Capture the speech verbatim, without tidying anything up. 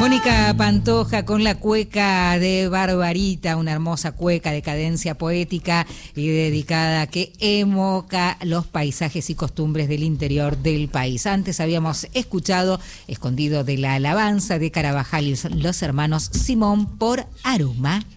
Mónica Pantoja con la cueca de Barbarita, una hermosa cueca de cadencia poética y dedicada a que evoca los paisajes y costumbres del interior del país. Antes habíamos escuchado Escondido de la Alabanza de Carabajal y los hermanos Simón por Aruma.